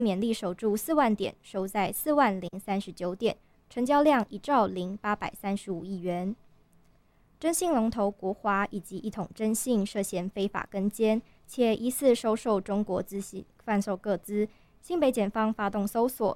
勉力守住4万点，收在40039点，成交量1兆0835亿元。征信龙头国华以及一统征信涉嫌非法跟监，且疑似收受中国资息贩售个资。新北检方发动搜索，